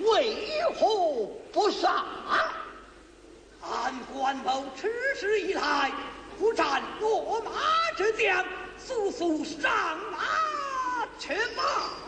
为何不上？ 看关某此时以来，不战落马之将，速速上马去吧。